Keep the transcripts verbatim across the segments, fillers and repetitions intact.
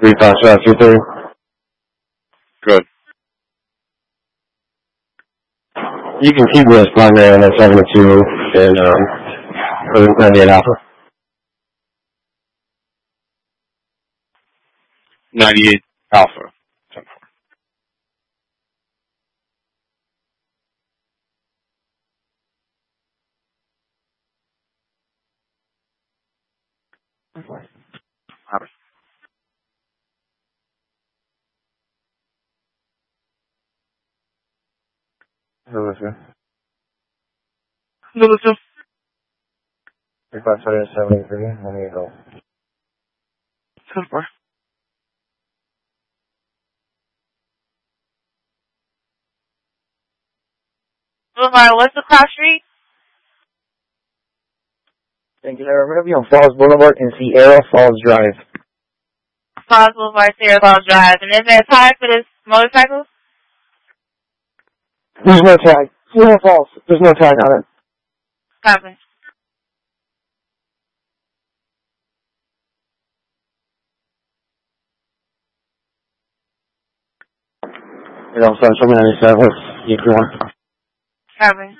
Three five shot two three. Good. You can keep this primary on that seven to two and um for ninety-eight alpha. Ninety-eight alpha. Copy. Who is it? Number two. Three five seven seventy three. ninety-eight go. Ten four. Boulevard, what's the cross street? Thank you. We're going to be on Falls Boulevard and Sierra Falls Drive. Falls Boulevard, Sierra Falls Drive. And is there a tag for this motorcycle? There's no tag. Sierra Falls. There's no tag on it. Copy. It also show me ninety-seven. You can one. Copy.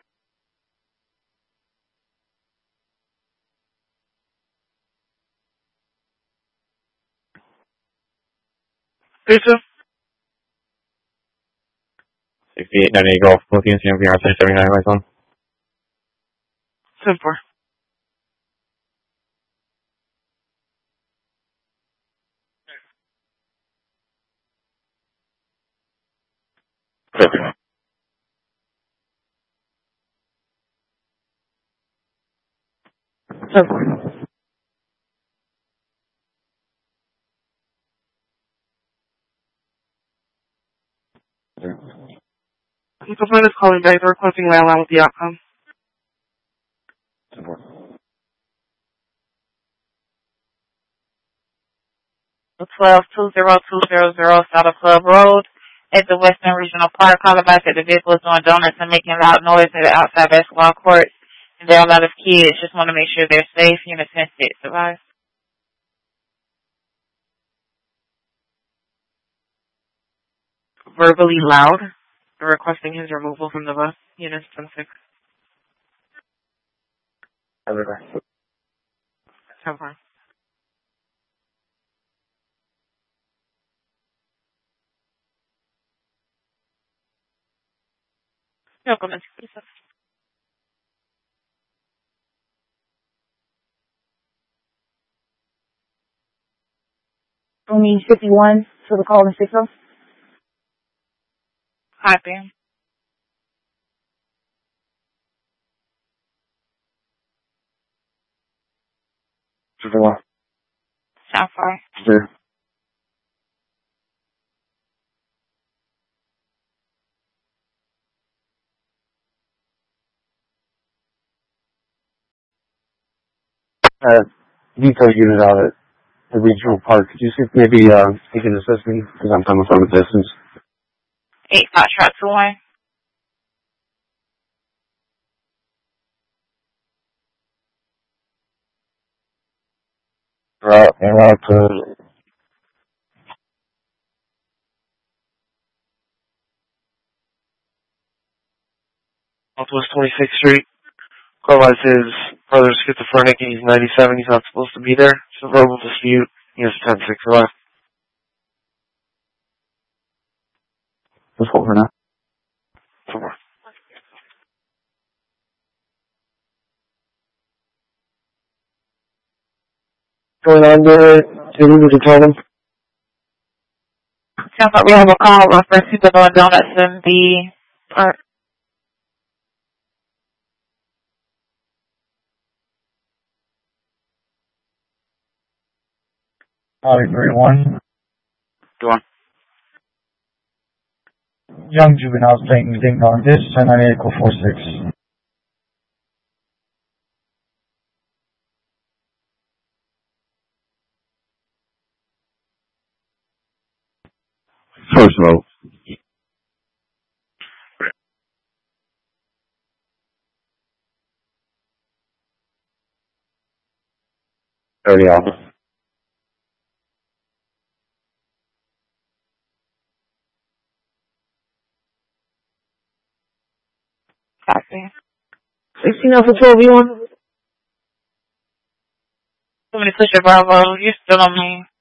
Pizza. sixty-eight ninety-eight Golf. Looking at C M V R three seventy-nine right on. Ten four. Perfect. Ten four. The complaint is calling back. They're requesting land line with the outcome. Ten four. twelve two zero two zero zero South Club Road at the Western Regional Park. Call advised that the vehicle is doing donuts and making loud noise at the outside basketball court. And there are a lot of kids. Just want to make sure they're safe. Unit ten six. Advise. Verbally loud. They're requesting his removal from the bus. Unit ten six. Everywhere. Ten four. No comments, please. Only fifty-one for the call in six oh. Copy. fifty-one. Sound far. Zero. Uh, detail unit out at the regional park. Could you see if maybe uh, he can assist me? Because I'm coming from a distance. eight Foxtrot two one. Route, and route to Northwest twenty-sixth Street. Otherwise, his brother's schizophrenic. He's ninety-seven. He's not supposed to be there. It's a verbal dispute. He has ten six left. Just hold her now. Four. Going on there, Jimmy, would you tell them? Sounds like we have a call reference to the donuts in the park. Alright, three one. Go on. Young juveniles taking ding dong dish, ten ninety-eight, equal four six. First vote. thirty off. see. sixteen Alpha twelve V one. Somebody push your Bravo. You're still on me.